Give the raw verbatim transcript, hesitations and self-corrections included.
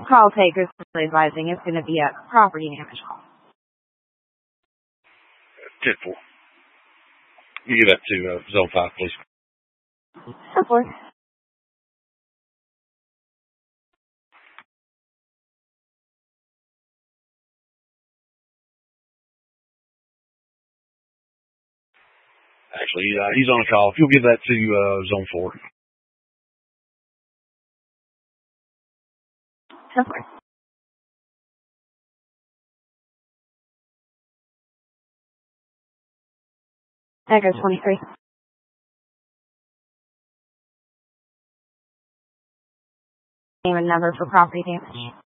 call taker advising it's going to be a property damage call. ten four. You give that to uh, zone five, please. ten four. Actually, uh, he's on a call. If you'll give that to uh, zone four. ten four. Echo twenty-three. Name and number for property damage.